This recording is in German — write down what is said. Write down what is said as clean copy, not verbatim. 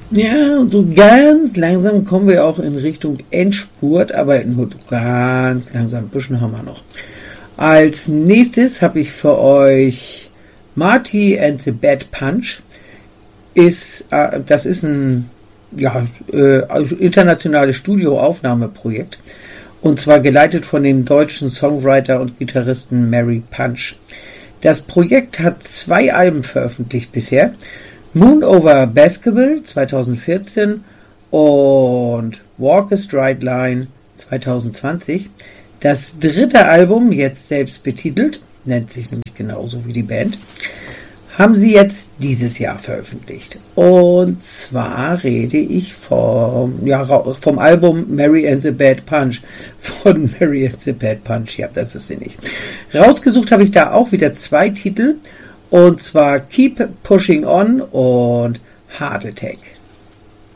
Ja, und so ganz langsam kommen wir auch in Richtung Endspurt, aber nur ganz langsam, ein bisschen haben wir noch. Als nächstes habe ich für euch Marty and the Bad Punch. Das ist ein internationales Studioaufnahmeprojekt und zwar geleitet von dem deutschen Songwriter und Gitarristen Mary Punch. Das Projekt hat 2 Alben veröffentlicht bisher. Moon Over Basketball 2014 und Walk a Straight Line 2020. Das 3. Album, jetzt selbst betitelt, nennt sich nämlich genauso wie die Band, haben sie jetzt dieses Jahr veröffentlicht. Und zwar rede ich vom Album Mary and the Bad Punch. Von Mary and the Bad Punch, ja, das ist sie nicht. Rausgesucht habe ich da auch wieder 2 Titel. Und zwar Keep Pushing On und Heart Attack.